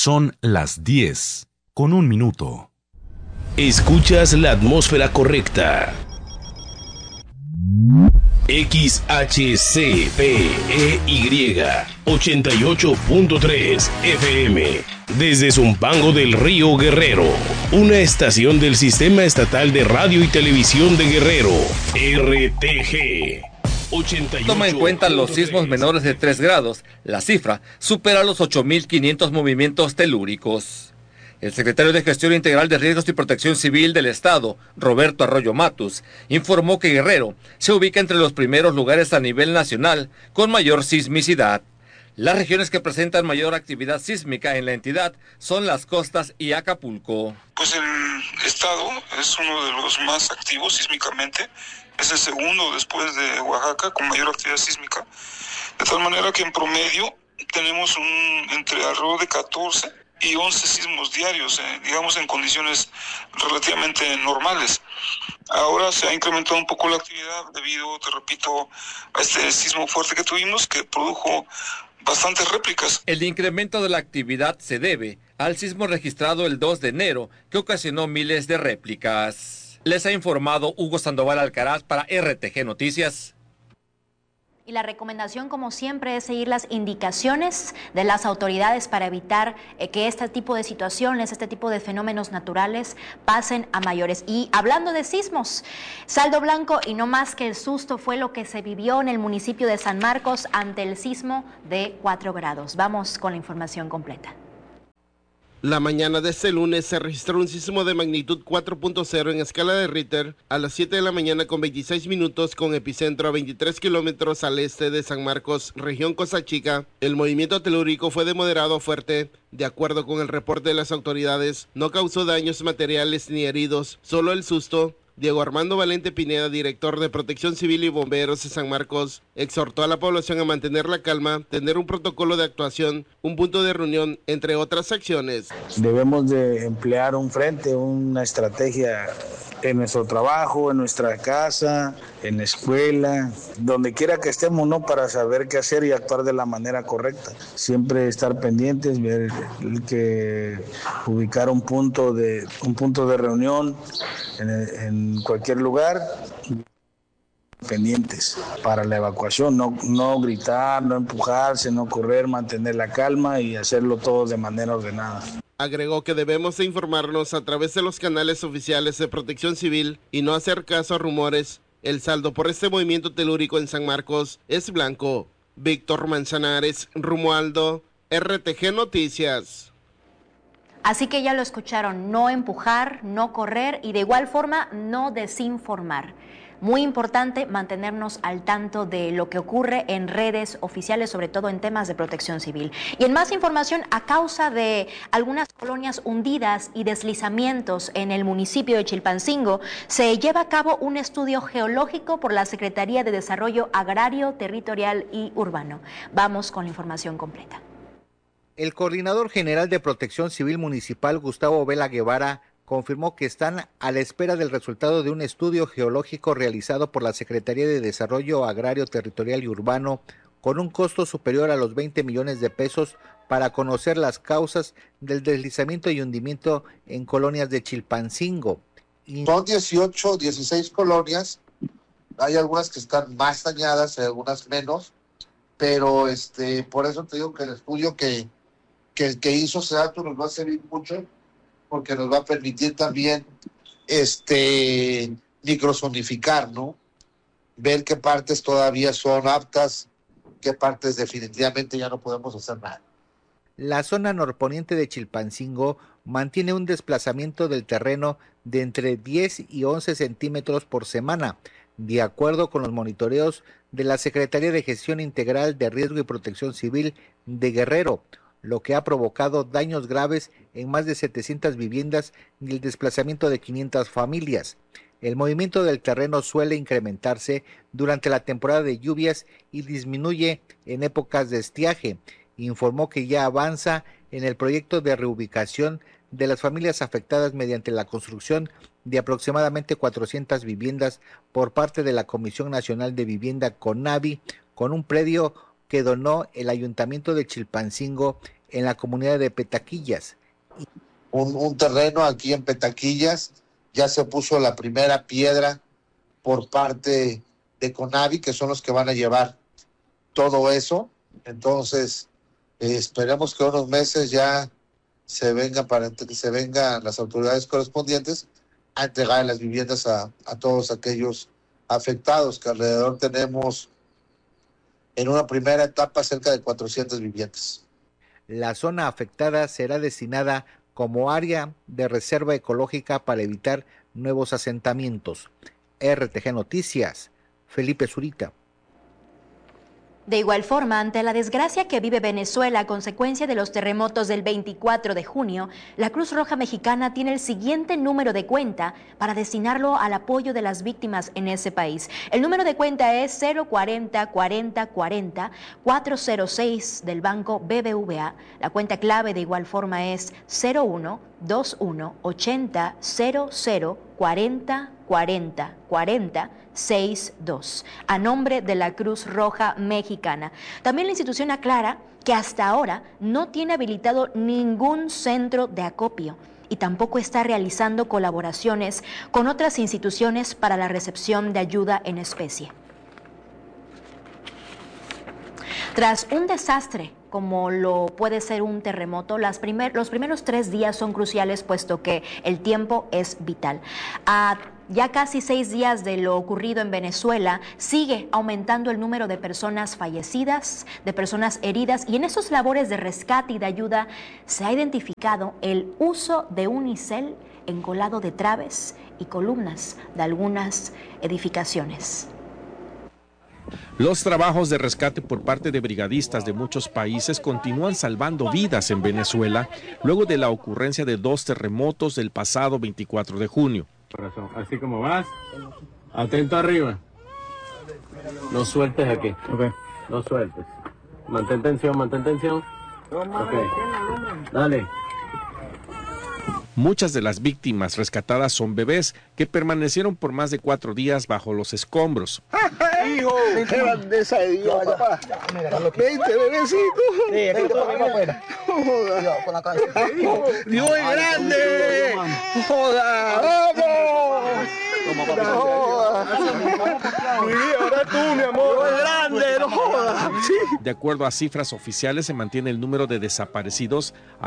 Son las 10:01. Escuchas la atmósfera correcta. XHCPEY 88.3 FM. Desde Zumpango del Río Guerrero. Una estación del Sistema Estatal de Radio y Televisión de Guerrero. RTG. Toma en cuenta los sismos menores de 3 grados. La cifra supera los 8.500 movimientos telúricos. El secretario de Gestión Integral de Riesgos y Protección Civil del Estado, Roberto Arroyo Matus, informó que Guerrero se ubica entre los primeros lugares a nivel nacional con mayor sismicidad. Las regiones que presentan mayor actividad sísmica en la entidad son las costas y Acapulco. Pues el estado es uno de los más activos sísmicamente, es el segundo después de Oaxaca con mayor actividad sísmica, de tal manera que en promedio tenemos entre alrededor de 14 y 11 sismos diarios, digamos en condiciones relativamente normales. Ahora se ha incrementado un poco la actividad debido, te repito, a este sismo fuerte que tuvimos que produjo bastantes réplicas. El incremento de la actividad se debe al sismo registrado el 2 de enero que ocasionó miles de réplicas. Les ha informado Hugo Sandoval Alcaraz para RTG Noticias. Y la recomendación, como siempre, es seguir las indicaciones de las autoridades para evitar que este tipo de situaciones, este tipo de fenómenos naturales pasen a mayores. Y hablando de sismos, saldo blanco y no más que el susto fue lo que se vivió en el municipio de San Marcos ante el sismo de 4 grados. Vamos con la información completa. La mañana de este lunes se registró un sismo de magnitud 4.0 en escala de Richter a las 7 de la mañana con 26 minutos con epicentro a 23 kilómetros al este de San Marcos, región Costa Chica. El movimiento telúrico fue de moderado a fuerte. De acuerdo con el reporte de las autoridades, no causó daños materiales ni heridos, solo el susto. Diego Armando Valente Pineda, director de Protección Civil y Bomberos de San Marcos, exhortó a la población a mantener la calma, tener un protocolo de actuación, un punto de reunión, entre otras acciones. Debemos de emplear un frente, una estrategia en nuestro trabajo, en nuestra casa, en la escuela, donde quiera que estemos, ¿no? Para saber qué hacer y actuar de la manera correcta. Siempre estar pendientes, ver que ubicar un punto de reunión en cualquier lugar, pendientes para la evacuación, no gritar, no empujarse, no correr, mantener la calma y hacerlo todo de manera ordenada. Agregó que debemos de informarnos a través de los canales oficiales de Protección Civil y no hacer caso a rumores. El saldo por este movimiento telúrico en San Marcos es blanco. Víctor Manzanares, Romualdo, RTG Noticias. Así que ya lo escucharon, no empujar, no correr y de igual forma no desinformar. Muy importante mantenernos al tanto de lo que ocurre en redes oficiales, sobre todo en temas de protección civil. Y en más información, a causa de algunas colonias hundidas y deslizamientos en el municipio de Chilpancingo, se lleva a cabo un estudio geológico por la Secretaría de Desarrollo Agrario, Territorial y Urbano. Vamos con la información completa. El coordinador general de Protección Civil Municipal, Gustavo Vela Guevara, confirmó que están a la espera del resultado de un estudio geológico realizado por la Secretaría de Desarrollo Agrario, Territorial y Urbano con un costo superior a los 20 millones de pesos para conocer las causas del deslizamiento y hundimiento en colonias de Chilpancingo. Son 18, 16 colonias, hay algunas que están más dañadas, hay algunas menos, pero por eso te digo que el estudio que hizo SEDATU nos va a servir mucho, porque nos va a permitir también microzonificar, ¿no? Ver qué partes todavía son aptas, qué partes definitivamente ya no podemos hacer nada. La zona norponiente de Chilpancingo mantiene un desplazamiento del terreno de entre 10 y 11 centímetros por semana, de acuerdo con los monitoreos de la Secretaría de Gestión Integral de Riesgo y Protección Civil de Guerrero, lo que ha provocado daños graves en más de 700 viviendas y el desplazamiento de 500 familias. El movimiento del terreno suele incrementarse durante la temporada de lluvias y disminuye en épocas de estiaje. Informó que ya avanza en el proyecto de reubicación de las familias afectadas mediante la construcción de aproximadamente 400 viviendas por parte de la Comisión Nacional de Vivienda CONAVI, con un predio que donó el Ayuntamiento de Chilpancingo en la comunidad de Petaquillas. Un terreno aquí en Petaquillas, ya se puso la primera piedra por parte de Conavi, que son los que van a llevar todo eso. Entonces, esperemos que unos meses ya se vengan las autoridades correspondientes a entregar las viviendas a todos aquellos afectados, que alrededor tenemos en una primera etapa cerca de 400 viviendas. La zona afectada será destinada como área de reserva ecológica para evitar nuevos asentamientos. RTG Noticias, Felipe Zurita. De igual forma, ante la desgracia que vive Venezuela a consecuencia de los terremotos del 24 de junio, la Cruz Roja Mexicana tiene el siguiente número de cuenta para destinarlo al apoyo de las víctimas en ese país. El número de cuenta es 040 40 40 406 del Banco BBVA. La cuenta clave de igual forma es 01 21 80 00 40 40 40 62, a nombre de la Cruz Roja Mexicana. También la institución aclara que hasta ahora no tiene habilitado ningún centro de acopio y tampoco está realizando colaboraciones con otras instituciones para la recepción de ayuda en especie. Tras un desastre como lo puede ser un terremoto, los primeros 3 días son cruciales, puesto que el tiempo es vital. Ya casi 6 días de lo ocurrido en Venezuela, sigue aumentando el número de personas fallecidas, de personas heridas, y en esos labores de rescate y de ayuda se ha identificado el uso de unicel encolado de traves y columnas de algunas edificaciones. Los trabajos de rescate por parte de brigadistas de muchos países continúan salvando vidas en Venezuela luego de la ocurrencia de 2 terremotos del pasado 24 de junio. Así como vas, atento arriba. No sueltes aquí. Okay. No sueltes. Mantén tensión, mantén tensión. Okay. Dale. Muchas de las víctimas rescatadas son bebés que permanecieron por más de 4 días bajo los escombros. ¡Hijo! ¡Qué grandeza de Dios, papá! ¡20 bebecitos! Sí, aquí te ponemos afuera. ¡Joda! Con la cabeza. ¡Dios es grande! ¡Joda! ¡Vamos! Ahora tú, mi amor. ¡Dios es grande! ¡No jodas! De acuerdo a cifras oficiales, se mantiene el número de desaparecidos a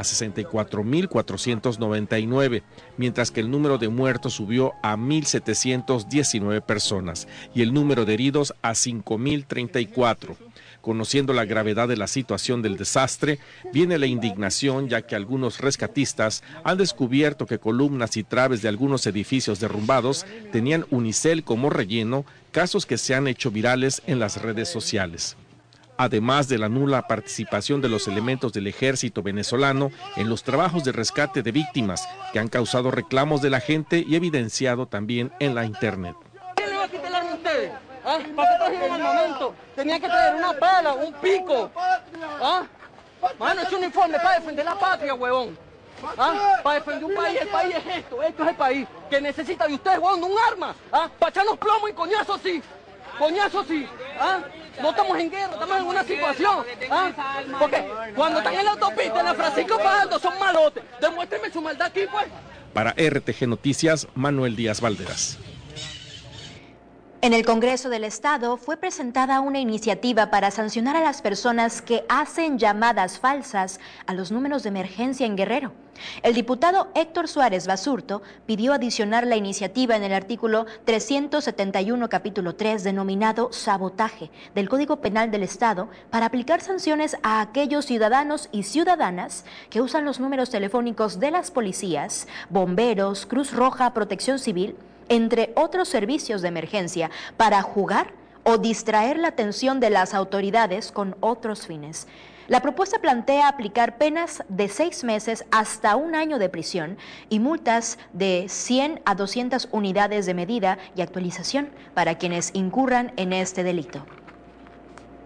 64.499, mientras que el número de muertos subió a 1.719 personas y el número de heridos a 5.034. Conociendo la gravedad de la situación del desastre, viene la indignación, ya que algunos rescatistas han descubierto que columnas y traves de algunos edificios derrumbados tenían unicel como relleno, casos que se han hecho virales en las redes sociales. Además de la nula participación de los elementos del ejército venezolano en los trabajos de rescate de víctimas, que han causado reclamos de la gente y evidenciado también en la internet. ¿Qué le va a quitar a ustedes? ¿Ah? ¿Para qué trajeron armamento? Tenían que traer una pala, un pico. ¿Ah? Mano, es un uniforme para defender la patria, huevón. ¿Ah? Para defender un país. El país es esto es el país que necesita de ustedes, huevón, un arma. ¿Ah? Para echarnos plomo y coñazo sí. Coñazo sí. ¿Ah? No estamos en guerra, estamos en una situación. ¿Ah? Porque cuando están en la autopista, en la Francisco Fajardo, son malotes. Demuéstrenme su maldad aquí, pues. Para RTG Noticias, Manuel Díaz Valderas. En el Congreso del Estado fue presentada una iniciativa para sancionar a las personas que hacen llamadas falsas a los números de emergencia en Guerrero. El diputado Héctor Suárez Basurto pidió adicionar la iniciativa en el artículo 371, capítulo 3, denominado sabotaje del Código Penal del Estado, para aplicar sanciones a aquellos ciudadanos y ciudadanas que usan los números telefónicos de las policías, bomberos, Cruz Roja, Protección Civil, entre otros servicios de emergencia, para jugar o distraer la atención de las autoridades con otros fines. La propuesta plantea aplicar penas de 6 meses hasta 1 año de prisión y multas de 100 a 200 unidades de medida y actualización para quienes incurran en este delito.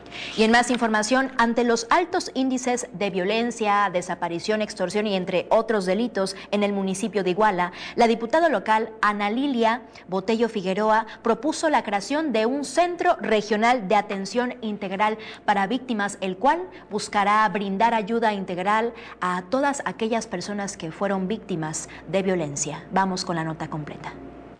Y en más información, ante los altos índices de violencia, desaparición, extorsión y entre otros delitos en el municipio de Iguala, la diputada local Ana Lilia Botello Figueroa propuso la creación de un centro regional de atención integral para víctimas, el cual buscará brindar ayuda integral a todas aquellas personas que fueron víctimas de violencia. Vamos con la nota completa.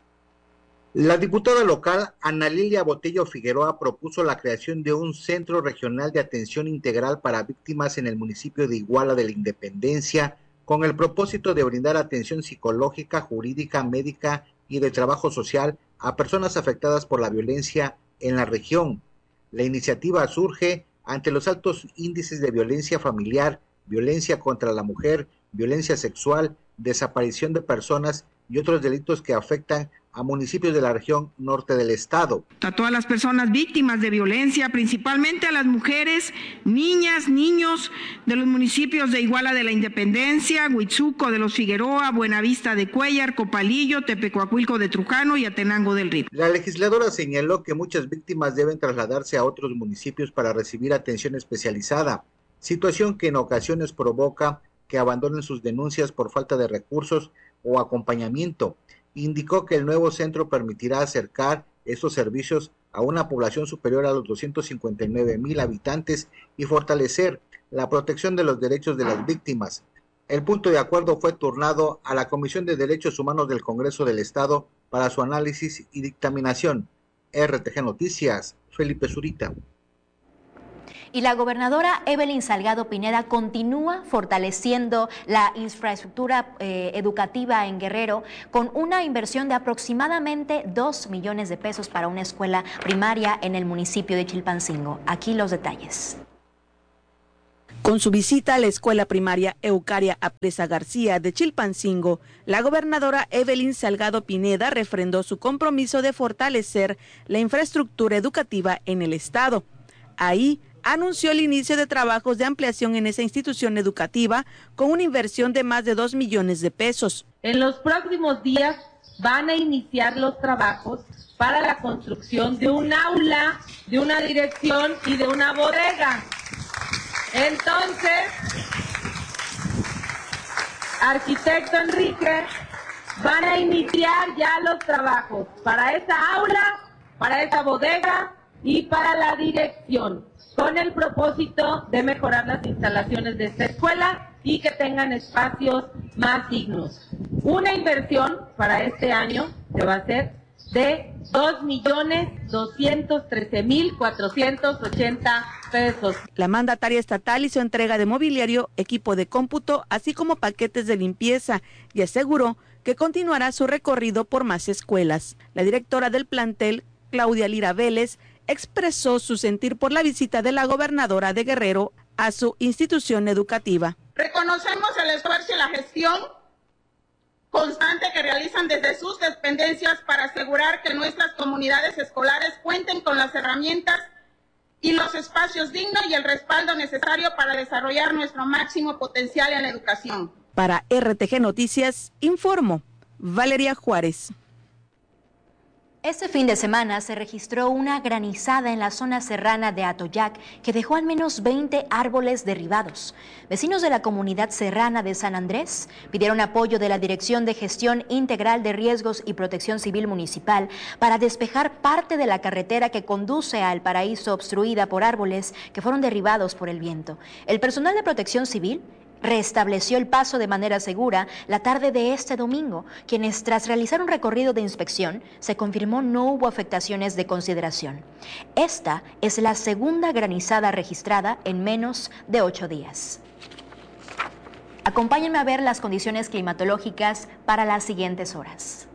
La diputada local Ana Lilia Botello Figueroa propuso la creación de un centro regional de atención integral para víctimas en el municipio de Iguala de la Independencia, con el propósito de brindar atención psicológica, jurídica, médica y de trabajo social a personas afectadas por la violencia en la región. La iniciativa surge ante los altos índices de violencia familiar, violencia contra la mujer, violencia sexual, desaparición de personas y otros delitos que afectan a municipios de la región norte del estado. A todas las personas víctimas de violencia, principalmente a las mujeres, niñas, niños de los municipios de Iguala de la Independencia, Huitzuco de los Figueroa, Buenavista de Cuellar, Copalillo, Tepecuacuilco de Trujano y Atenango del Río. La legisladora señaló que muchas víctimas deben trasladarse a otros municipios para recibir atención especializada, situación que en ocasiones provoca que abandonen sus denuncias por falta de recursos o acompañamiento. Indicó que el nuevo centro permitirá acercar estos servicios a una población superior a los 259,000 habitantes y fortalecer la protección de los derechos de las víctimas. El punto de acuerdo fue turnado a la Comisión de Derechos Humanos del Congreso del Estado para su análisis y dictaminación. RTG Noticias, Felipe Zurita. Y la gobernadora Evelyn Salgado Pineda continúa fortaleciendo la infraestructura educativa en Guerrero con una inversión de aproximadamente 2 millones de pesos para una escuela primaria en el municipio de Chilpancingo. Aquí los detalles. Con su visita a la escuela primaria Eucaria Apresa García de Chilpancingo, la gobernadora Evelyn Salgado Pineda refrendó su compromiso de fortalecer la infraestructura educativa en el estado. Ahí anunció el inicio de trabajos de ampliación en esa institución educativa con una inversión de más de 2 millones de pesos. En los próximos días van a iniciar los trabajos para la construcción de un aula, de una dirección y de una bodega. Entonces, arquitecto Enrique, van a iniciar ya los trabajos para esa aula, para esa bodega y para la dirección, con el propósito de mejorar las instalaciones de esta escuela y que tengan espacios más dignos. Una inversión para este año se va a hacer de 2.213.480 pesos. La mandataria estatal hizo entrega de mobiliario, equipo de cómputo, así como paquetes de limpieza, y aseguró que continuará su recorrido por más escuelas. La directora del plantel, Claudia Lira Vélez, expresó su sentir por la visita de la gobernadora de Guerrero a su institución educativa. Reconocemos el esfuerzo y la gestión constante que realizan desde sus dependencias para asegurar que nuestras comunidades escolares cuenten con las herramientas y los espacios dignos y el respaldo necesario para desarrollar nuestro máximo potencial en la educación. Para RTG Noticias, informó Valeria Juárez. Este fin de semana se registró una granizada en la zona serrana de Atoyac que dejó al menos 20 árboles derribados. Vecinos de la comunidad serrana de San Andrés pidieron apoyo de la Dirección de Gestión Integral de Riesgos y Protección Civil Municipal para despejar parte de la carretera que conduce a El Paraíso obstruida por árboles que fueron derribados por el viento. El personal de Protección Civil restableció el paso de manera segura la tarde de este domingo, quienes tras realizar un recorrido de inspección se confirmó no hubo afectaciones de consideración. Esta es la segunda granizada registrada en menos de 8 días. Acompáñenme a ver las condiciones climatológicas para las siguientes horas.